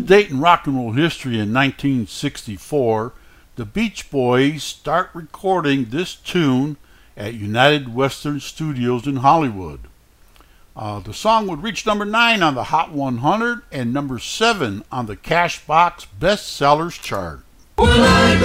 date in rock and roll history in 1964, the Beach Boys start recording this tune at United Western Studios in Hollywood. The song would reach number 9 on the Hot 100 and number 7 on the Cashbox Bestsellers chart. When I